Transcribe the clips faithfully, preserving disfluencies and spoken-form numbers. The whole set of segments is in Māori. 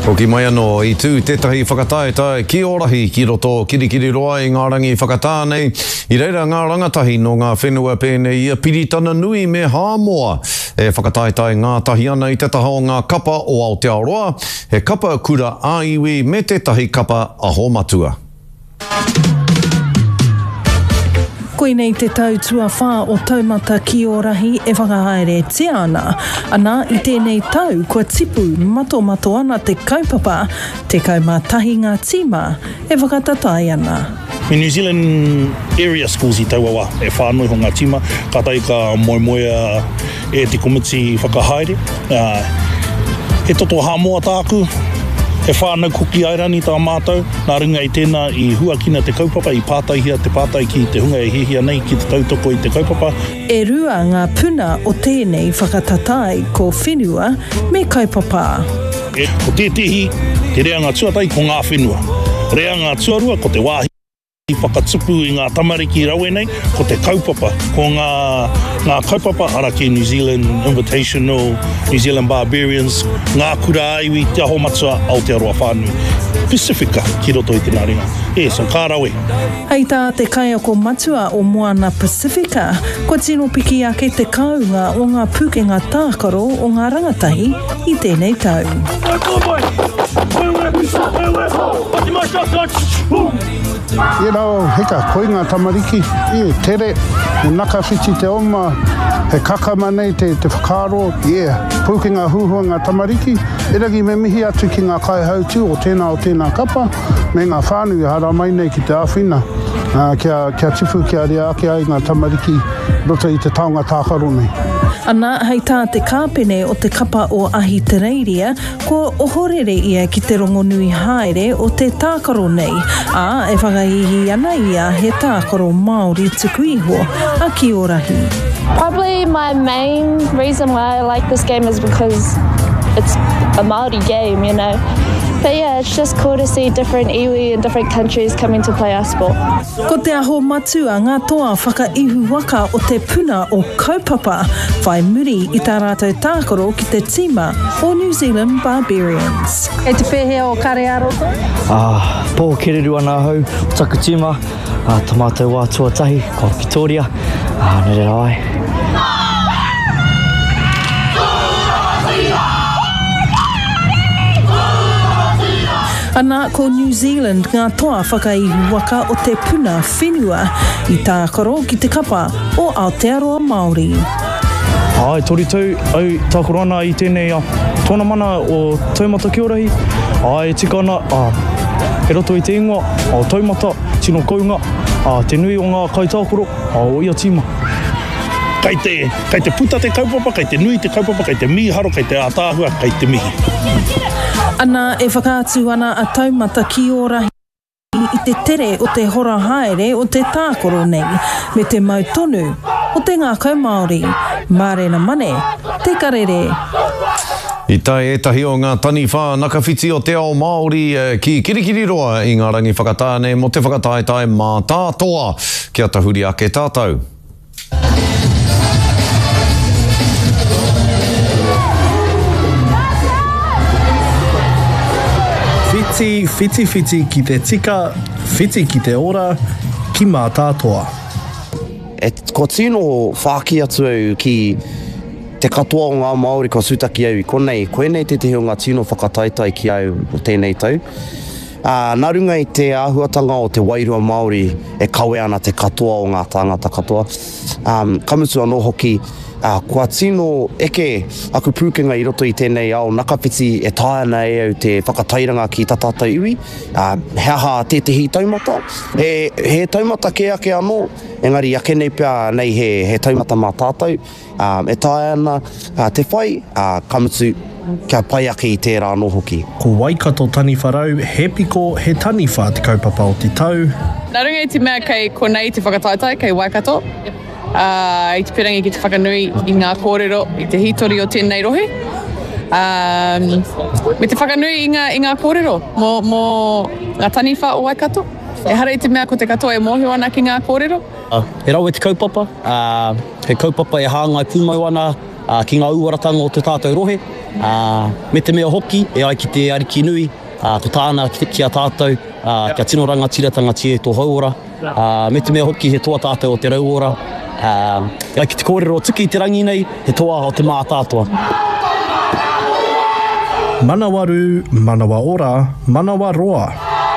Hoki mai anō i tū tētahi whakataetae ki orahi ki roto kirikiri roa i ngā rangi whakatānei. I reira ngā rangatahi no ngā whenua pēnei ia piritana nui me hāmoa. E whakataetae ngā tahi ana i te taha o ngā kapa o Aotearoa. He kapa kura āiwi me tētahi kapa aho matua. Koinei te tau tua whā o taumata ki o rahi e whakahaere te ana. Ana i tēnei tau kua tipu mato mato ana te kaupapa, te kaumatahi ngā tīma e whakatatai ana. Me New Zealand area schools i tauawa e whānui ho ngā tīma, ka tai ka moemoea e te komiti whakahaere. Uh, he toto hāmoa tāku, e whānau kuki airani tā mātou, nā runga i tēnā i huakina te kaupapa, i pātaihia te pātai ki te hunga e hihia nei ki te tautoko i te kaupapa. E rua ngā puna o tēnei whakatatai ko whenua me kaupapa. E, ko tētehi, te rea ngā tuatai ko ngā whenua. Rea ngā tuarua ko te wāhi. I whakatupu i ngā tamariki rawe nei, ko te kaupapa, ko ngā, ngā kaupapa ara ki New Zealand Invitational, New Zealand Barbarians, ngā kura aiwi, te aho matua Aotearoa whānui. Pacifica ki roto i te naringa. E, so kā rawe. Hei tā te kaiako matua o Moana Pacifica, ko tino piki ake te kaunga o ngā pukenga tākaro o ngā rangatahi i tēnei tau. I rao heka koinga tamariki, i tere, e naka whiti te oma, he kakama nei te, te whakaro, yeah, pukenga huhua ngā tamariki, e ragi me mihi atu ki ngā kai hautu o tēnā o tēnā kapa, me ngā whānui hara mai nei ki te āwhina, uh, kia, kia tipu kia rea ake ai ngā tamariki rota i te taonga tākaro nei. Ana, hei tā te kāpene o te kapa o Ahitereiria, ko ohorere ia ki te rongonui haere o te tākaro nei, a e whakahihi ana ia he tākaro Māori tuku iho a ki o rahi. Probably my main reason why I like this game is because it's a Māori game, you know. But yeah, it's just cool to see different iwi and different countries coming to play our sport. Ko te aho matua ngā toa whakaihu waka o te puna o kaupapa, whai muri i tā rātou tākaro ki te tīma o New Zealand Barbarians. E te pēhea o kare aroto? Ah, pō kereru ana hau, o taku tīma, ah, tamātou wā tuatahi, ko Victoria, ah, nere rai. Ana ko New Zealand ngā toa whakaihu waka o te puna whenua i tākaro ki te kapa o Aotearoa Māori. Ai, tori tau, au, tākaro ana i tēnei a tōna mana o taumata ki orahi. Ai, tika ana, a, he roto i te ingoa, a taumata, tino kaunga, a te nui o ngā kaitākoro, a o ia tīma. Kai te, kai te puta te kaupapa, kai te nui te kaupapa, kai te miharo, kai te atāhua, kai te mihi. Ana e whakaatu ana a taumata ki o rahi i te tere o te hora haere o te tākoro nei, me te mautonu o te ngākau Māori, mārena mane, te karere. I tai etahi o ngā tani whā nakawhiti o te ao Māori ki kirikiri roa i ngā rangi whakatāne mo te whakataetae mā tātoa. Kia tahuri ake tātou. Whiti, whiti, whiti ki te tika, whiti ki te ora, ki mā tātoa. E ko tino whāki atu au ki te katoa o ngā Māori ko sūtaki au i konei, koenei te te o ngā tino whakataitai ki au o tēnei tau. Uh, nā runga i te āhuatanga o te Wairua Māori e kawe ana te katoa o ngā tāngata katoa. Um, kamutu anō hoki, Uh, kua tino eke aku pūkenga i roto i tēnei ao nakawhiti e tāna e au te whakatairanga ki tā tātou iwi. Uh, he aha tētehi taumata. He, he taumata ke ake anō, engari ake nei pia nei he, he taumata mā tātou. Um, e tāna ana uh, te whai, uh, kamutu kia pai ake i tērā anō hoki. Ko Waikato tani wharau, he piko, he tani whā te kaupapa o te tau. Nā runga i te mea kei konei te whakataitai, kei Waikato. Uh, I te pirangi ki te whakanui i ngā kōrero i te hitori o tēnei rohe. Um, me te whakanui i ngā, i ngā kōrero mō, mō ngā taniwha o Waikato. E hara i te mea ko te katoa e mōhio ana ki ngā kōrero. Uh, e rau e te kaupapa. Uh, he kaupapa e hāngai pūmau ana uh, ki ngā uaratanga o te tātou rohe, uh, me te mea hoki, e ai ki te ariki nui, uh, ko tāna ki, ki a tātou, uh, kia tino rangatira tangati e tō hauora, uh, me te mea hoki he toa tātou o te rauora, uh, e ai ki te kōrero o tuki te rangi nei, he toa o te mā tātua. Manawaru, manawa ora, manawa roa.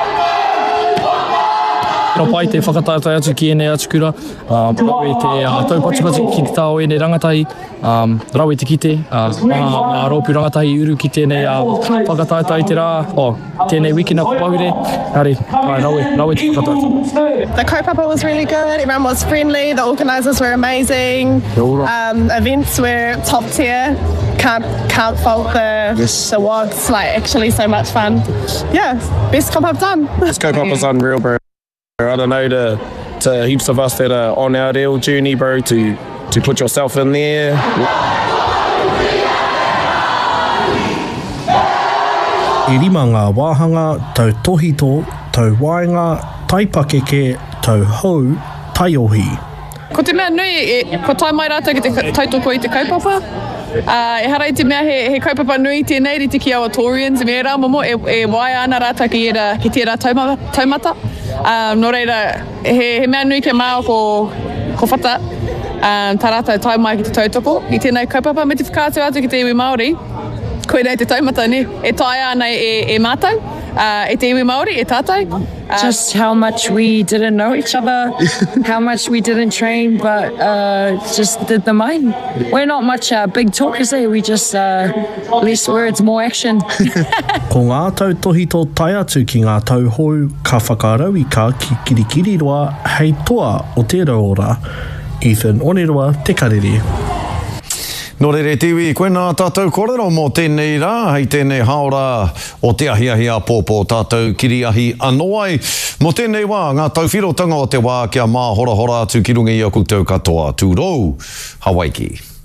Ka pai te whakataetai atu ki ene atu kura, uh, rau e te uh, taupatipati ki te tāo ene rangatahi, um, rau e te kite, uh, maha uh, raupi rangatahi uru ki tēnei uh, whakataetai te rā, oh, tēnei wikina pahure, hare, uh, rau e, rau e te whakataetai. The kaupapa was really good, everyone was friendly, the organisers were amazing, um, events were top tier, can't, can't fault the, yes. the wads, like actually so much fun. Yeah, best comp I've done. This kaupapa's unreal, bro. I don't know, to, to heaps of us that are on our real journey, bro, to, to put yourself in there. E rima ngā wāhanga, tau tohito, tau waenga, taipakeke, tau hau, taiohi. Ko te mea nui, e, ko tai mai rātou ki te tautoko i te kaupapa. Uh, e harai te mea he, he kaupapa nui tēnei riti ki awa Torians, me rā momo e, e wae ana rātou ki, era, ki tērā taumata. taumata. Um, no reira, he, he mea nui ke māo ko, ko whata, um, tā rātou tai mai ki te tautoko. I tēnei kaupapa me te whakātu atu ki te iwi Māori, koe nei te taumata ni, e tai ana e, e mātou, uh, e te iwi Māori, e tātou. Uh, Just how much we didn't know each other, how much we didn't train, but uh, just did the mind. We're not much uh, big talkers there, we just uh, less words, more action. Ko ngā tau tohito tai atu ki ngā tau hou ka whakarauika ki Kirikiriroa hei toa o te rauora. Ethan Oneroa, Te Karere. Nō re re tiwi, koe nā tātou kōrero mō tēnei rā, hei tēnei haora o te ahiahi a pōpō tātou kiriahi anoai. Mō tēnei wā, ngā tauwhirotanga o te wā kia mā hora hora atu ki runga i a koutou katoa. Tūrou, Hawaii ki.